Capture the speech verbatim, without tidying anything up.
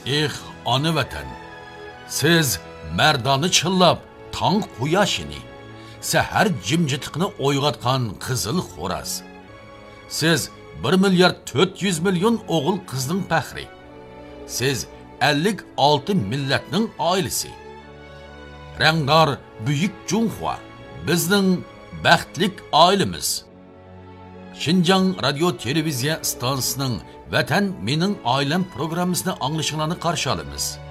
Eh, ana vatan, siz merdani chillab, tong quyoshini, sahar jimjitliqni o'yg'otgan qizil xo'raz. Siz bir milyard to'rt yuz million o'g'il qizning faxri. Siz ellik olti millatning oilasi. Rangdor buyuk Junxua bizning baxtlik oilamiz. Xinjiang radio televiziya stansiyasining Vatan mening oilam programmasini anglishingizni qarshi olamiz.